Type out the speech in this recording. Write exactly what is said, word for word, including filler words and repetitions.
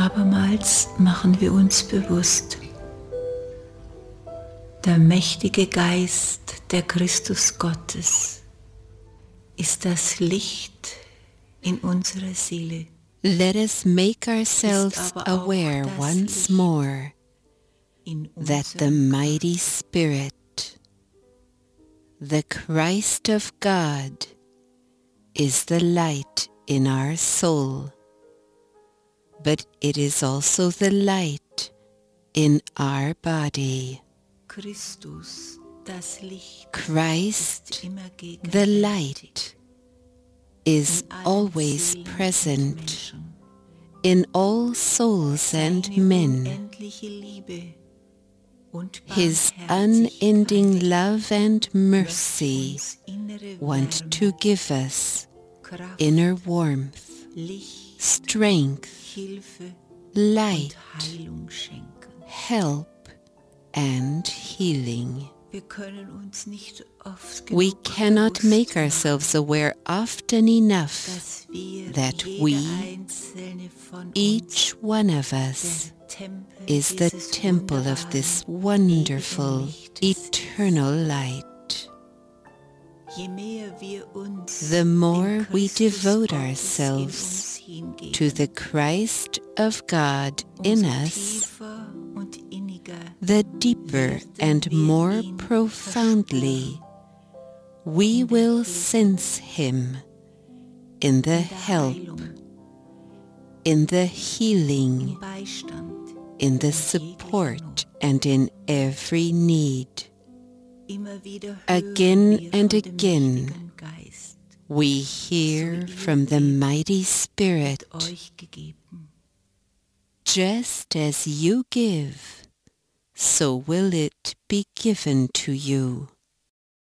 Abermals machen wir uns bewusst, der mächtige Geist der Christus Gottes ist das Licht in unserer Seele. Let us make ourselves aware once more that the mighty Spirit, the Christ of God, is the light in our soul, but it is also the light in our body. Christus, das Licht, Christ, the light, is always present in all souls and men. His unending love and mercy want to give us inner warmth, strength, light, help, and healing. We cannot make ourselves aware often enough that we, each one of us, is the temple of this wonderful, eternal light. The more we devote ourselves to the Christ of God in us, the deeper and more profoundly we will sense Him in the help, in the healing, in the support, and in every need. Again and again we hear from the mighty Spirit, just as you give, so will it be given to you.